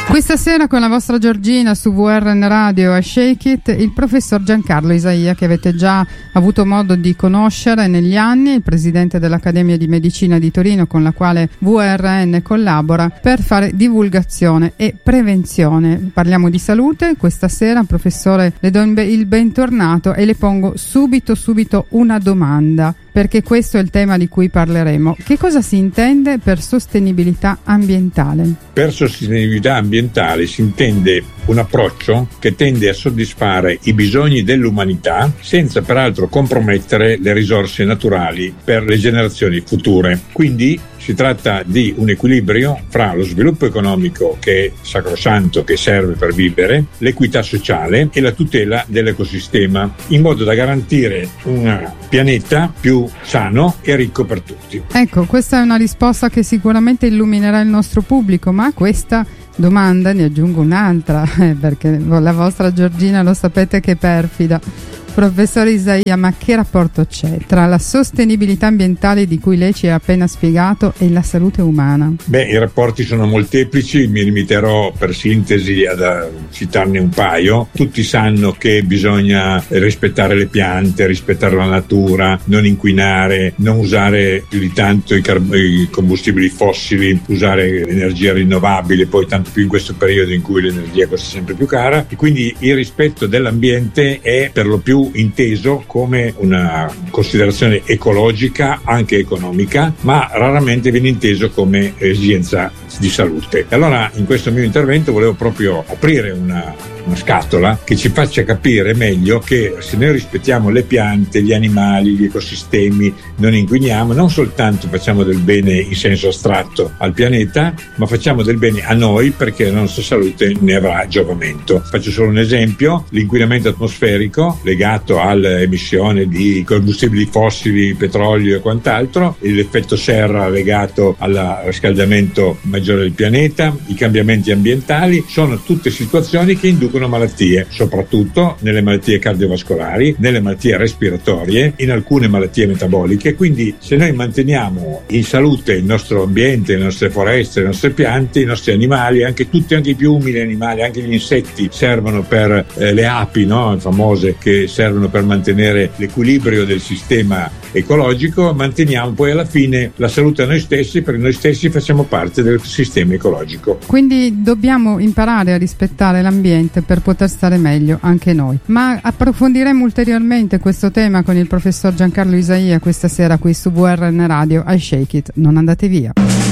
Questa sera con la vostra Giorgina su VRN Radio a Shake It, il professor Giancarlo Isaia, che avete già avuto modo di conoscere negli anni, il presidente dell'Accademia di Medicina di Torino, con la quale VRN collabora per fare divulgazione e prevenzione. Parliamo di salute. Questa sera, professore, le do il bentornato e le pongo subito una domanda, perché questo è il tema di cui parleremo. Che cosa si intende per sostenibilità ambientale? Per sostenibilità ambientale si intende un approccio che tende a soddisfare i bisogni dell'umanità senza peraltro compromettere le risorse naturali per le generazioni future. Quindi si tratta di un equilibrio fra lo sviluppo economico, che è sacrosanto, che serve per vivere, l'equità sociale e la tutela dell'ecosistema, in modo da garantire un pianeta più sano e ricco per tutti. Ecco, questa è una risposta che sicuramente illuminerà il nostro pubblico, ma a questa domanda ne aggiungo un'altra, perché la vostra Giorgina lo sapete che è perfida. Professore Isaia, ma che rapporto c'è tra la sostenibilità ambientale di cui lei ci ha appena spiegato e la salute umana? I rapporti sono molteplici, mi limiterò per sintesi a citarne un paio. Tutti sanno che bisogna rispettare le piante, rispettare la natura, non inquinare, non usare più di tanto i combustibili fossili, usare l'energia rinnovabile, poi tanto più in questo periodo in cui l'energia costa sempre più cara, e quindi il rispetto dell'ambiente è per lo più inteso come una considerazione ecologica, anche economica, ma raramente viene inteso come esigenza di salute. E allora in questo mio intervento volevo proprio aprire una scatola che ci faccia capire meglio che se noi rispettiamo le piante, gli animali, gli ecosistemi, non inquiniamo, non soltanto facciamo del bene in senso astratto al pianeta, ma facciamo del bene a noi, perché la nostra salute ne avrà giovamento. Faccio solo un esempio: l'inquinamento atmosferico legato all'emissione di combustibili fossili, petrolio e quant'altro, l'effetto serra legato al riscaldamento maggiore del pianeta, i cambiamenti ambientali, sono tutte situazioni che inducono malattie, soprattutto nelle malattie cardiovascolari, nelle malattie respiratorie, in alcune malattie metaboliche. Quindi se noi manteniamo in salute il nostro ambiente, le nostre foreste, le nostre piante, i nostri animali, anche tutti, anche i più umili animali, anche gli insetti servono per le api, no? Famose, che servono per mantenere l'equilibrio del sistema ecologico, manteniamo poi alla fine la salute a noi stessi, perché noi stessi facciamo parte del sistema ecologico. Quindi dobbiamo imparare a rispettare l'ambiente per poter stare meglio anche noi. Ma approfondiremo ulteriormente questo tema con il professor Giancarlo Isaia questa sera qui su VRN Radio a Shake It. Non andate via.